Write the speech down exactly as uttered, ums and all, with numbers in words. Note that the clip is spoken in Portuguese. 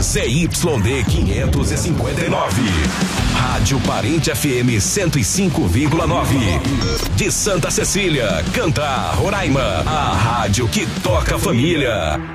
Z Y D quinhentos e cinquenta e nove. Rádio Parente F M cento e cinco vírgula nove. De Santa Cecília, canta Roraima, a rádio que toca a família.